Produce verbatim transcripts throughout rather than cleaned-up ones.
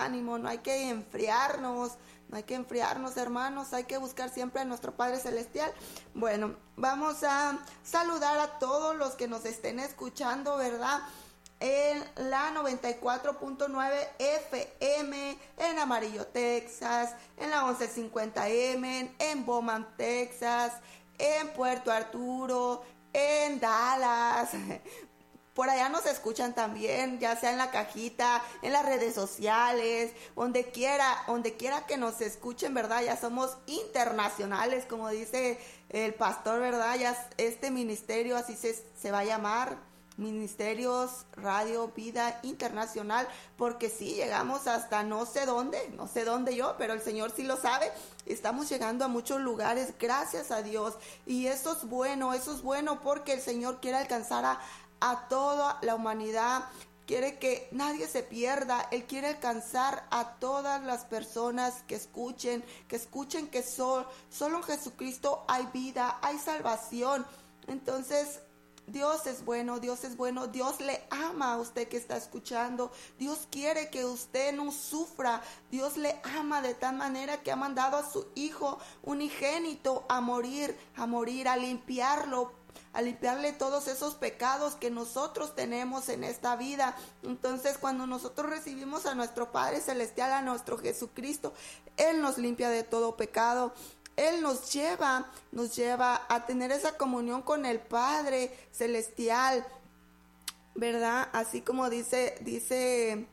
ánimo, no hay que enfriarnos, no hay que enfriarnos, hermanos, hay que buscar siempre a nuestro Padre Celestial. Bueno, vamos a saludar a todos los que nos estén escuchando, ¿verdad? En la noventa y cuatro punto nueve F M, en Amarillo, Texas, en la once cincuenta M, en Bowman, Texas, en Puerto Arturo, en Dallas. Por allá nos escuchan también, ya sea en la cajita, en las redes sociales, donde quiera, donde quiera que nos escuchen, ¿verdad? Ya somos internacionales, como dice el pastor, ¿verdad? Ya este ministerio así se, se va a llamar, Ministerios Radio Vida Internacional, porque sí, llegamos hasta no sé dónde, no sé dónde yo, pero el Señor sí lo sabe. Estamos llegando a muchos lugares, gracias a Dios, y eso es bueno, eso es bueno porque el Señor quiere alcanzar a a toda la humanidad, quiere que nadie se pierda, Él quiere alcanzar a todas las personas que escuchen, que escuchen que sol, solo en Jesucristo hay vida, hay salvación. Entonces, Dios es bueno, Dios es bueno, Dios le ama a usted que está escuchando, Dios quiere que usted no sufra, Dios le ama de tal manera que ha mandado a su Hijo unigénito a morir, a morir, a limpiarlo, a limpiarle todos esos pecados que nosotros tenemos en esta vida. Entonces, cuando nosotros recibimos a nuestro Padre Celestial, a nuestro Jesucristo, Él nos limpia de todo pecado. Él nos lleva, nos lleva a tener esa comunión con el Padre Celestial, ¿verdad? Así como dice, dice,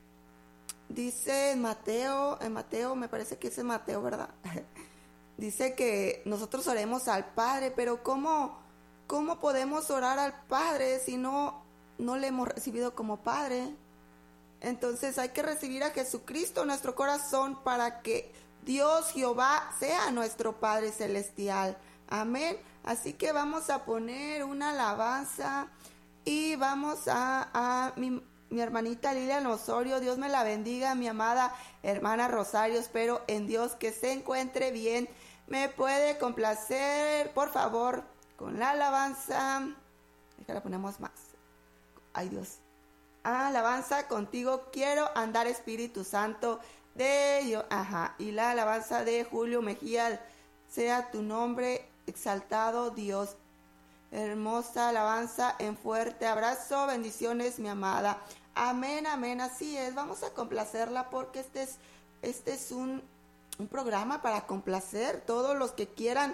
dice en Mateo, en Mateo, me parece que es en Mateo, ¿verdad? Dice que nosotros oremos al Padre, pero ¿cómo, cómo podemos orar al Padre si no, no le hemos recibido como Padre? Entonces hay que recibir a Jesucristo en nuestro corazón para que Dios Jehová sea nuestro Padre Celestial. Amén. Así que vamos a poner una alabanza y vamos a, a mi, mi hermanita Lilian Osorio. Dios me la bendiga, mi amada hermana Rosario. Espero en Dios que se encuentre bien. Me puede complacer, por favor, con la alabanza. Déjala, ponemos más. Ay, Dios. Alabanza contigo quiero andar, Espíritu Santo de yo, ajá, y la alabanza de Julio Mejía, sea tu nombre exaltado, Dios. Hermosa alabanza en fuerte abrazo, bendiciones, mi amada. Amén, amén, así es. Vamos a complacerla porque este es, este es un, un programa para complacer todos los que quieran,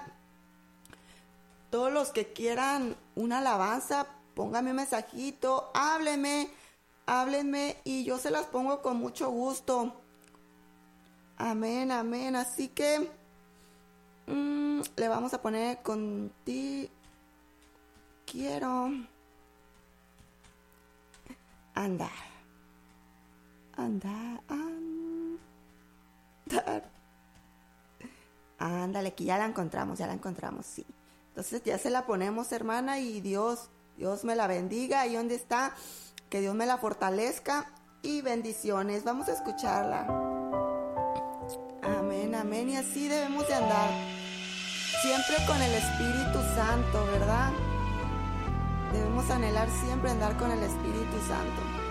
todos los que quieran una alabanza. Póngame un mensajito, hábleme, háblenme y yo se las pongo con mucho gusto. Amén, amén. Así que mmm, le vamos a poner contigo. Quiero andar. Andar, andar. Ándale, que ya la encontramos, ya la encontramos, sí. Entonces ya se la ponemos, hermana, y Dios, Dios me la bendiga. Ahí donde está, que Dios me la fortalezca y bendiciones. Vamos a escucharla. Amén, amén, y así debemos de andar, siempre con el Espíritu Santo, ¿verdad? Debemos anhelar siempre andar con el Espíritu Santo.